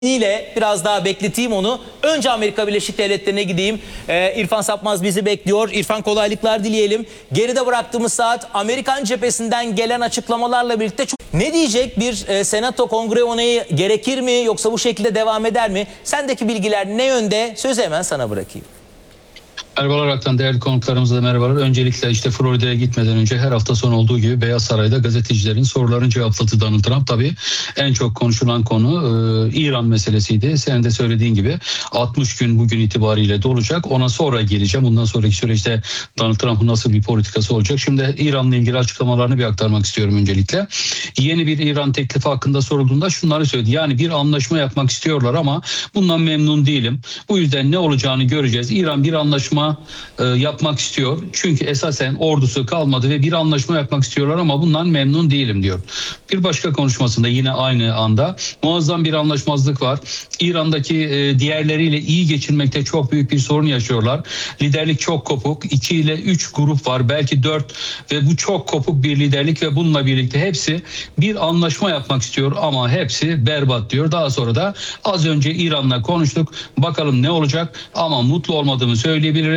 ile biraz daha bekleteyim onu. Önce Amerika Birleşik Devletleri'ne gideyim. İrfan Sapmaz bizi bekliyor. İrfan, kolaylıklar dileyelim. Geride bıraktığımız saat Amerikan cephesinden gelen açıklamalarla birlikte ne diyecek? Bir senato kongre onayı gerekir mi, yoksa bu şekilde devam eder mi? Sendeki bilgiler ne yönde? Sözü hemen sana bırakayım. Merhabalar Aktan, değerli konuklarımıza da merhabalar. Öncelikle Florida'ya gitmeden önce her hafta sonu olduğu gibi Beyaz Saray'da gazetecilerin sorularını cevapladı Donald Trump. Tabii en çok konuşulan konu İran meselesiydi. Senin de söylediğin gibi 60 gün bugün itibariyle dolacak. Ona sonra geleceğim. Bundan sonraki süreçte Donald Trump'ın nasıl bir politikası olacak? Şimdi İran'la ilgili açıklamalarını bir aktarmak istiyorum öncelikle. Yeni bir İran teklifi hakkında sorulduğunda şunları söyledi. Yani bir anlaşma yapmak istiyorlar ama bundan memnun değilim. Bu yüzden ne olacağını göreceğiz. İran bir anlaşma yapmak istiyor. Çünkü esasen ordusu kalmadı ve bir anlaşma yapmak istiyorlar ama bundan memnun değilim diyor. Bir başka konuşmasında yine aynı anda muazzam bir anlaşmazlık var. İran'daki diğerleriyle iyi geçinmekte çok büyük bir sorun yaşıyorlar. Liderlik çok kopuk. 2 ile 3 grup var. Belki 4 ve bu çok kopuk bir liderlik ve bununla birlikte hepsi bir anlaşma yapmak istiyor ama hepsi berbat diyor. Daha sonra da az önce İran'la konuştuk. Bakalım ne olacak ama mutlu olmadığımı söyleyebilirim.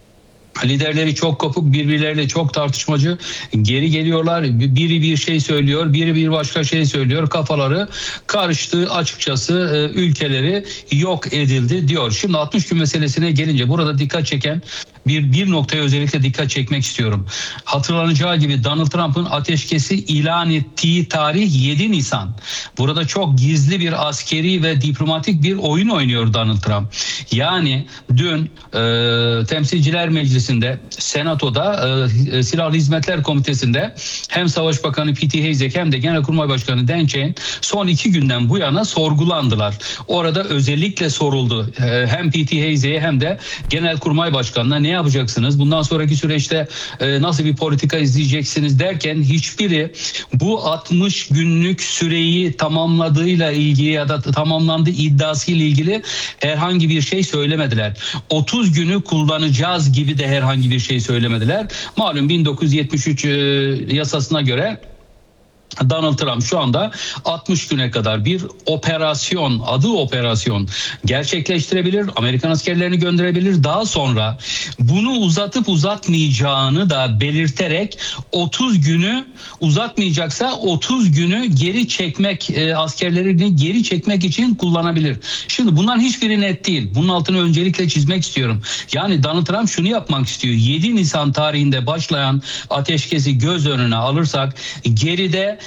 Liderleri çok kopuk, birbirleriyle çok tartışmacı, geri geliyorlar. Biri bir şey söylüyor, biri bir başka şey söylüyor. Kafaları karıştı, açıkçası ülkeleri yok edildi diyor. Şimdi 60 gün meselesine gelince burada dikkat çeken bir noktaya özellikle dikkat çekmek istiyorum. Hatırlanacağı gibi Donald Trump'ın ateşkesi ilan ettiği tarih 7 Nisan. Burada çok gizli bir askeri ve diplomatik bir oyun oynuyor Donald Trump. Yani dün Temsilciler Meclisi'nde, Senato'da, Silahlı Hizmetler Komitesi'nde hem Savaş Bakanı Pete Hegseth hem de Genelkurmay Başkanı Dan Chain son 2 günden bu yana sorgulandılar. Orada özellikle soruldu. Hem Pete Hegseth'e hem de Genelkurmay Başkanı'na ne yapacaksınız? Bundan sonraki süreçte nasıl bir politika izleyeceksiniz derken hiçbiri bu 60 günlük süreyi tamamladığıyla ilgili ya da tamamlandığı iddiasıyla ilgili herhangi bir şey söylemediler. 30 günü kullanacağız gibi de herhangi bir şey söylemediler. Malum 1973 yasasına göre Donald Trump şu anda 60 güne kadar bir operasyon, adı operasyon gerçekleştirebilir. Amerikan askerlerini gönderebilir. Daha sonra bunu uzatıp uzatmayacağını da belirterek 30 günü uzatmayacaksa 30 günü geri çekmek, askerlerini geri çekmek için kullanabilir. Şimdi bunların hiçbiri net değil. Bunun altını öncelikle çizmek istiyorum. Yani Donald Trump şunu yapmak istiyor. 7 Nisan tarihinde başlayan ateşkesi göz önüne alırsak geride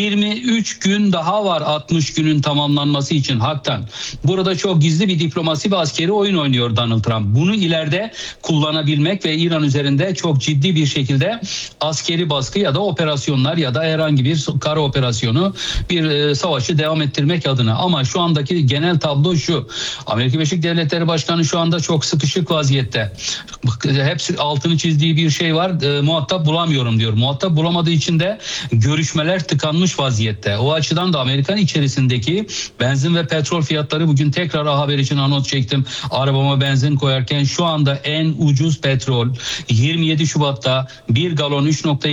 23 gün daha var 60 günün tamamlanması için haktan. Burada çok gizli bir diplomasi ve askeri oyun oynuyor Donald Trump. Bunu ileride kullanabilmek ve İran üzerinde çok ciddi bir şekilde askeri baskı ya da operasyonlar ya da herhangi bir kara operasyonu, bir savaşı devam ettirmek adına. Ama şu andaki genel tablo şu. Amerika Birleşik Devletleri Başkanı şu anda çok sıkışık vaziyette. Hepsi altını çizdiği bir şey var. Muhatap bulamıyorum diyor. Muhatap bulamadığı için de görüşmeler tıkanmış vaziyette. O açıdan da Amerikan içerisindeki benzin ve petrol fiyatları, bugün tekrar haber için anons çektim. Arabama benzin koyarken şu anda en ucuz petrol 27 Şubat'ta 1 galon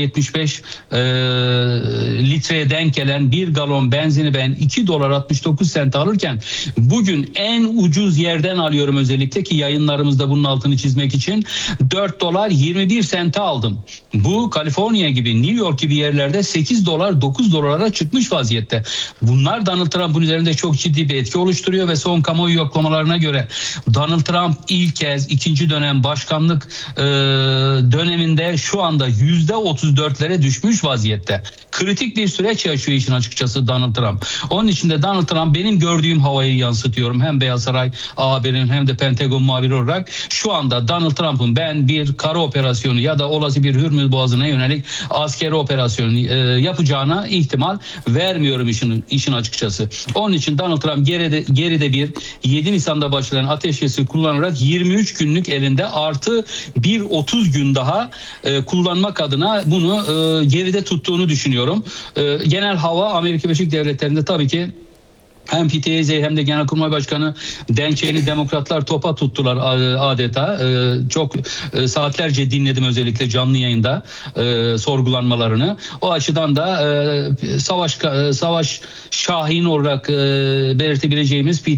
3.75 litreye denk gelen 1 galon benzini ben 2 dolar 69 sent alırken bugün en ucuz yerden alıyorum, özellikle ki yayınlarımızda bunun altını çizmek için 4 dolar 21 sente aldım. Bu Kaliforniya gibi, New York gibi yerlerde 8 dolar 9 dolara çıkmış vaziyette. Bunlar Donald Trump'ın üzerinde çok ciddi bir etki oluşturuyor ve son kamuoyu yoklamalarına göre Donald Trump ilk kez ikinci dönem başkanlık döneminde şu anda %34'lere düşmüş vaziyette. Kritik bir süreç yaşıyor işin açıkçası Donald Trump. Onun için de Donald Trump, benim gördüğüm havayı yansıtıyorum. Hem Beyaz Saray haberin hem de Pentagon muhabiri olarak şu anda Donald Trump'ın ben bir kara operasyonu ya da olası bir Hürmüz Boğazı'na yönelik askeri operasyonu yapacağına ihtimal vermiyorum işin açıkçası. Onun için Donald Trump geride bir 7 Nisan'da başlayan ateşkesi kullanarak 23 günlük elinde artı bir 30 gün daha kullanmak adına bunu geride tuttuğunu düşünüyorum. Genel hava Amerika Birleşik Devletleri'nde tabii ki Hem PTAZ hem de Genelkurmay Başkanı Denkçe'ni demokratlar topa tuttular adeta. Çok saatlerce dinledim özellikle canlı yayında sorgulanmalarını. O açıdan da Savaş Şahin olarak belirtebileceğimiz